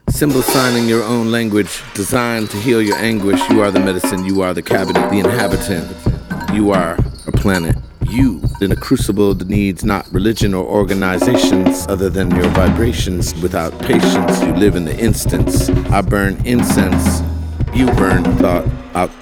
Symbol signing your own language, designed to heal your anguish. You are the medicine, you are the cabinet, the inhabitant. You are a planet. You, in a crucible that needs not religion or organizations other than your vibrations. Without patience, you live in the instance. I burn incense, you burn thought out